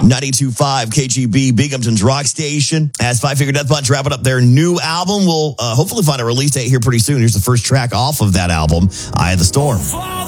92.5 KGB, Binghamton's rock station. As Five Finger Death Punch wrapping up their new album, we'll hopefully find a release date here pretty soon. Here's the first track off of that album, Eye of the Storm.